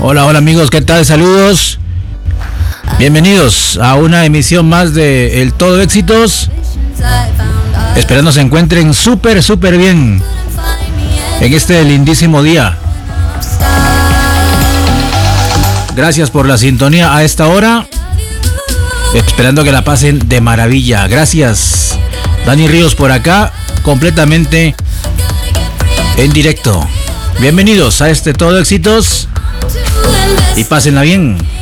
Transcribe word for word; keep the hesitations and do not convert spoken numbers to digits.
Hola, hola amigos, ¿qué tal? Saludos. Bienvenidos a una emisión más de El Todo Éxitos. Esperando se encuentren súper, súper bien en este lindísimo día. Gracias por la sintonía a esta hora. Esperando que la pasen de maravilla. Gracias. Dani Ríos por acá, completamente en directo. Bienvenidos a este Todo Éxitos y pásenla bien.